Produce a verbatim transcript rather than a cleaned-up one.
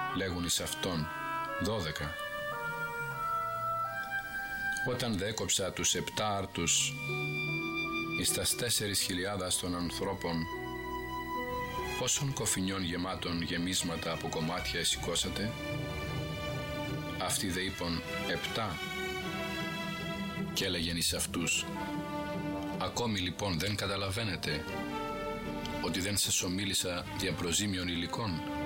λέγουν εις αυτόν δώδεκα. Όταν δέκοψα τους επτά άρτους εις τας τέσσερις χιλιάδας των ανθρώπων, πόσων κοφινιών γεμάτων γεμίσματα από κομμάτια εσηκώσατε? Αυτοί δε είπαν επτά. Και έλεγεν εις αυτούς, ακόμη λοιπόν δεν καταλαβαίνετε ότι δεν σας ομίλησα δια προζήμιων υλικών?